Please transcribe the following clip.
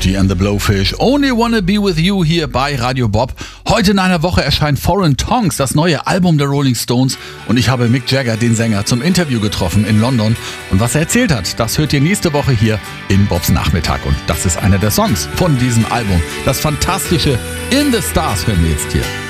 Porgy and the Blowfish, Only Wanna Be With You hier bei Radio Bob. Heute in einer Woche erscheint Foreign Tongues, das neue Album der Rolling Stones. Und ich habe Mick Jagger, den Sänger, zum Interview getroffen in London. Und was er erzählt hat, das hört ihr nächste Woche hier in Bobs Nachmittag. Und das ist einer der Songs von diesem Album. Das fantastische In the Stars hören wir jetzt hier.